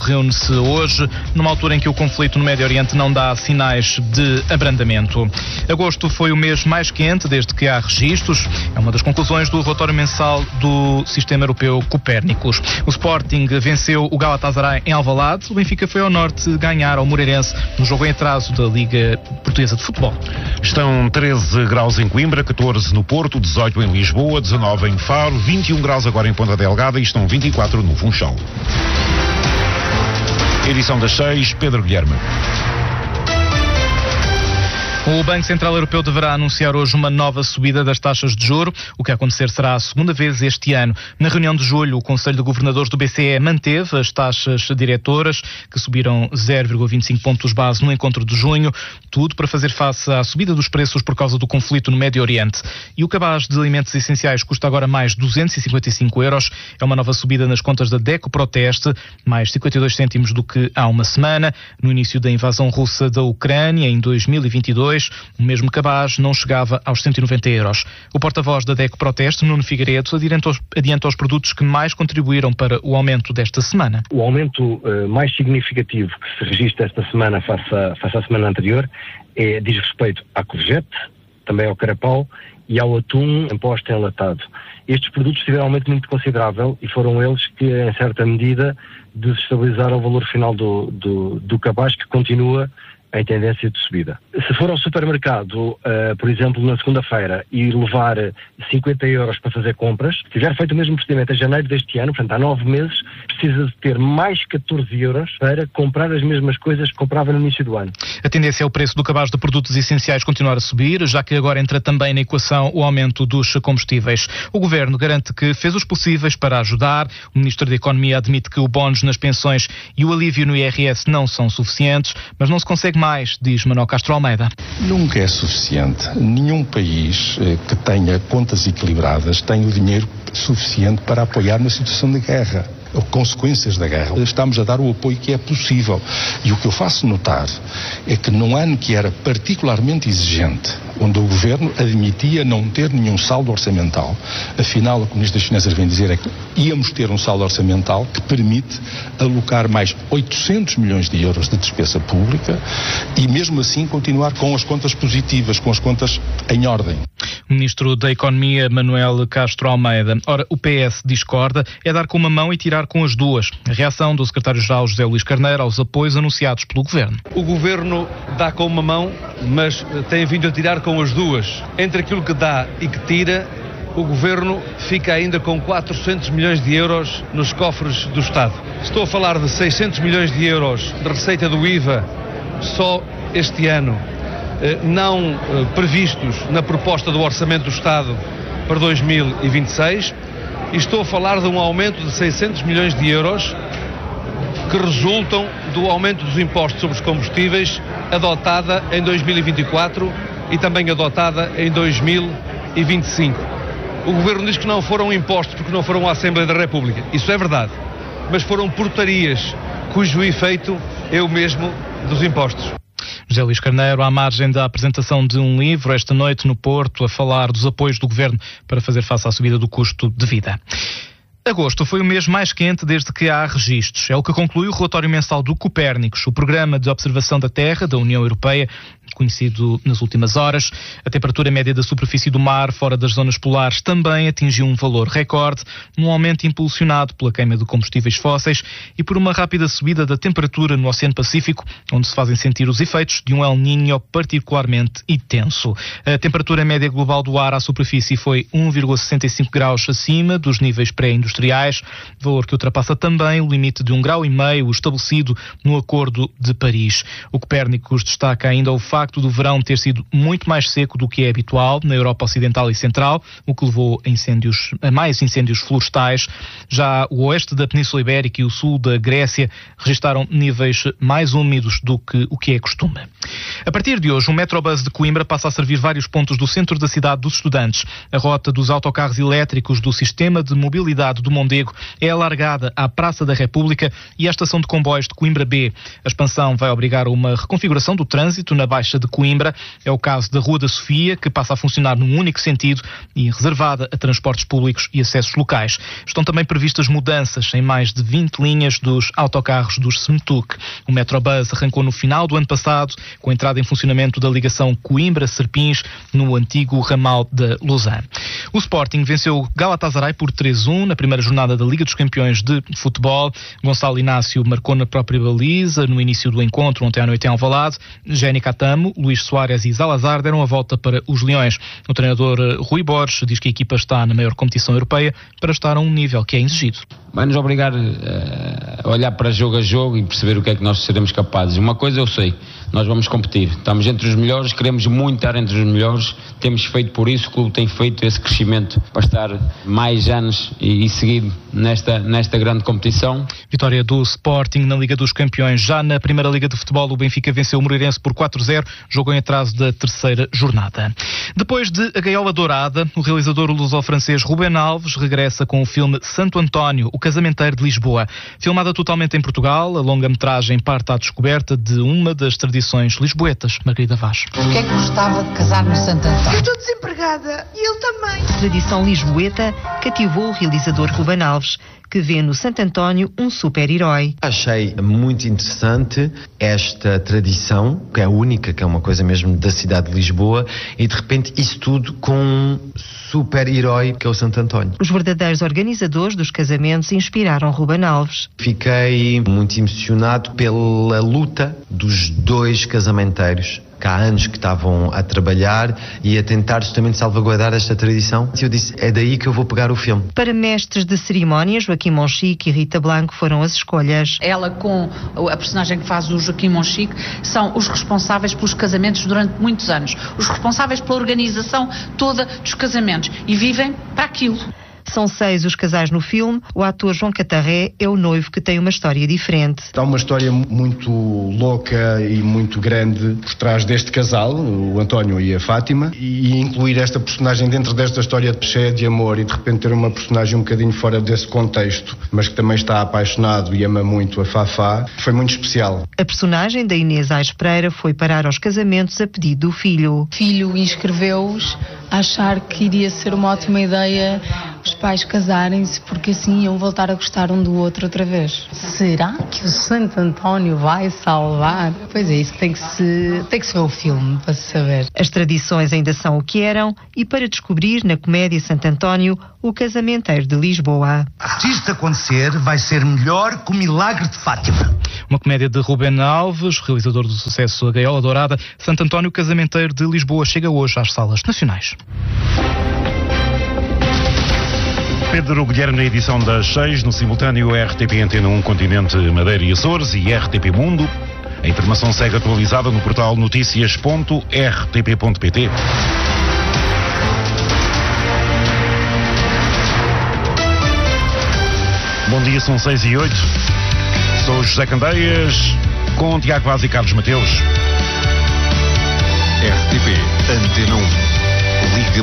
reúne-se hoje, numa altura em que o conflito no Médio Oriente não dá sinais de abrandamento. Agosto foi o mês mais quente desde que há registros. É uma das conclusões do relatório mensal do Sistema Europeu Copérnicos. O Sporting venceu o Galatasaray em Alvalade. O Benfica foi ao Norte ganhar ao Moreirense no jogo em atraso da Liga Portuguesa de Futebol. Estão 13 graus em Coimbra, 14 no Porto, 18 em Lisboa, 19 em Faro, 21 graus agora em Ponta Delgada e estão 24 no Funchal. Edição das 6, Pedro Guilherme. O Banco Central Europeu deverá anunciar hoje uma nova subida das taxas de juro. O que acontecer será a segunda vez este ano. Na reunião de julho, o Conselho de Governadores do BCE manteve as taxas diretoras, que subiram 0,25 pontos base no encontro de junho. Tudo para fazer face à subida dos preços por causa do conflito no Médio Oriente. E o cabaz de alimentos essenciais custa agora mais 255 euros. É uma nova subida nas contas da DECO Proteste, mais 52 cêntimos do que há uma semana. No início da invasão russa da Ucrânia, em 2022, o mesmo cabaz não chegava aos 190 euros. O porta-voz da DECO Proteste, Nuno Figueiredo, adianta os produtos que mais contribuíram para o aumento desta semana. O aumento mais significativo que se registra esta semana face à semana anterior diz respeito à courgette, também ao carapau e ao atum em posta enlatado. Estes produtos tiveram um aumento muito considerável e foram eles que, em certa medida, desestabilizaram o valor final do cabaz, que continua em tendência de subida. Se for ao supermercado, por exemplo, na segunda-feira, e levar 50 euros para fazer compras, se tiver feito o mesmo procedimento em janeiro deste ano, portanto há 9 meses, precisa de ter mais 14 euros para comprar as mesmas coisas que comprava no início do ano. A tendência é o preço do cabaz de produtos essenciais continuar a subir, já que agora entra também na equação o aumento dos combustíveis. O Governo garante que fez os possíveis para ajudar. O Ministro da Economia admite que o bónus nas pensões e o alívio no IRS não são suficientes, mas não se consegue mais, diz Manuel Castro Almeida. Nunca é suficiente. Nenhum país que tenha contas equilibradas tem o dinheiro suficiente para apoiar uma situação de guerra ou consequências da guerra. Estamos a dar o apoio que é possível. E o que eu faço notar é que num ano que era particularmente exigente, onde o Governo admitia não ter nenhum saldo orçamental, afinal o que o Ministro das Finanças vem dizer é que íamos ter um saldo orçamental que permite alocar mais 800 milhões de euros de despesa pública e mesmo assim continuar com as contas positivas, com as contas em ordem. O Ministro da Economia, Manuel Castro Almeida. Ora, o PS discorda, é dar com uma mão e tirar com as duas. A reação do Secretário-Geral José Luís Carneiro aos apoios anunciados pelo Governo. O Governo dá com uma mão, mas tem vindo a tirar com as duas. Entre aquilo que dá e que tira, o Governo fica ainda com 400 milhões de euros nos cofres do Estado. Estou a falar de 600 milhões de euros de receita do IVA só este ano, não previstos na proposta do Orçamento do Estado para 2026, e estou a falar de um aumento de 600 milhões de euros que resultam do aumento dos impostos sobre os combustíveis adotada em 2024 e também adotada em 2025. O Governo diz que não foram impostos porque não foram à Assembleia da República. Isso é verdade, mas foram portarias cujo efeito é o mesmo dos impostos. José Luís Carneiro, à margem da apresentação de um livro esta noite no Porto, a falar dos apoios do Governo para fazer face à subida do custo de vida. Agosto foi o mês mais quente desde que há registros. É o que conclui o relatório mensal do Copérnicos, o programa de observação da Terra da União Europeia, conhecido nas últimas horas. A temperatura média da superfície do mar, fora das zonas polares, também atingiu um valor recorde, num aumento impulsionado pela queima de combustíveis fósseis e por uma rápida subida da temperatura no Oceano Pacífico, onde se fazem sentir os efeitos de um El Niño particularmente intenso. A temperatura média global do ar à superfície foi 1,65 graus acima dos níveis pré-industriais, valor que ultrapassa também o limite de 1,5 graus estabelecido no Acordo de Paris. O Copérnicos destaca ainda o facto do verão ter sido muito mais seco do que é habitual na Europa Ocidental e Central, o que levou a mais incêndios florestais. Já o oeste da Península Ibérica e o sul da Grécia registaram níveis mais úmidos do que o que é costume. A partir de hoje, o Metrobus de Coimbra passa a servir vários pontos do centro da cidade dos estudantes. A rota dos autocarros elétricos do Sistema de Mobilidade do Mondego é alargada à Praça da República e à estação de comboios de Coimbra B. A expansão vai obrigar a uma reconfiguração do trânsito na Baixa Baixa de Coimbra. É o caso da Rua da Sofia, que passa a funcionar num único sentido e reservada a transportes públicos e acessos locais. Estão também previstas mudanças em mais de 20 linhas dos autocarros dos Semetuc. O Metrobus arrancou no final do ano passado, com a entrada em funcionamento da ligação Coimbra-Serpins, no antigo ramal da Lausanne. O Sporting venceu Galatasaray por 3-1 na primeira jornada da Liga dos Campeões de Futebol. Gonçalo Inácio marcou na própria baliza no início do encontro, ontem à noite em Alvalade. Géni Catamo, Luís Soares e Zalazar deram a volta para os Leões. O treinador Rui Borges diz que a equipa está na maior competição europeia para estar a um nível que é exigido. Vai-nos obrigar a olhar para jogo a jogo e perceber o que é que nós seremos capazes. Uma coisa eu sei, nós vamos competir. Estamos entre os melhores, queremos muito estar entre os melhores. Temos feito por isso, o clube tem feito esse crescimento para estar mais anos e seguir nesta grande competição. Vitória do Sporting na Liga dos Campeões. Já na Primeira Liga de Futebol, o Benfica venceu o Moreirense por 4-0, jogo em atraso da terceira jornada. Depois de A Gaiola Dourada, o realizador luso-francês Rubén Alves regressa com o filme Santo António, o casamenteiro de Lisboa. Filmada totalmente em Portugal, a longa-metragem parte à descoberta de uma das tradições lisboetas. Margarida Vaz. Porquê é que gostava de casar no Santo António? Eu estou desempregada e ele também. A tradição lisboeta cativou o realizador Rubén Alves, que vê no Santo António um super-herói. Achei muito interessante esta tradição, que é única, que é uma coisa mesmo da cidade de Lisboa, e de repente isso tudo com um super-herói que é o Santo António. Os verdadeiros organizadores dos casamentos inspiraram Rubén Alves. Fiquei muito emocionado pela luta dos dois casamenteiros, que há anos que estavam a trabalhar e a tentar justamente salvaguardar esta tradição. E eu disse, é daí que eu vou pegar o filme. Para mestres de cerimónia, Joaquim Monchique e Rita Blanco foram as escolhas. Ela com a personagem que faz o Joaquim Monchique são os responsáveis pelos casamentos durante muitos anos. Os responsáveis pela organização toda dos casamentos. E vivem para aquilo. São 6 os casais no filme. O ator João Catarré é o noivo que tem uma história diferente. Há uma história muito louca e muito grande por trás deste casal, o António e a Fátima, e incluir esta personagem dentro desta história cheia de amor e de repente ter uma personagem um bocadinho fora desse contexto, mas que também está apaixonado e ama muito a Fafá, foi muito especial. A personagem da Inês Aires Pereira foi parar aos casamentos a pedido do filho. O filho inscreveu-os a achar que iria ser uma ótima ideia os pais casarem-se, porque assim iam voltar a gostar um do outro outra vez. Será que o Santo António vai salvar? Pois é, isso tem que se ver o filme para se saber. As tradições ainda são o que eram, e para descobrir na comédia Santo António o casamenteiro de Lisboa. Se isto acontecer, vai ser melhor que o Milagre de Fátima. Uma comédia de Rubén Alves, realizador do sucesso A Gaiola Dourada. Santo António, casamenteiro de Lisboa, chega hoje às salas nacionais. Pedro Guilherme na edição das 6, no simultâneo RTP Antena 1 Continente, Madeira e Açores e RTP Mundo. A informação segue atualizada no portal noticias.rtp.pt. Bom dia, são 6h08. Sou José Candeias, com Tiago Vaz e Carlos Mateus. RTP Antena 1. Liga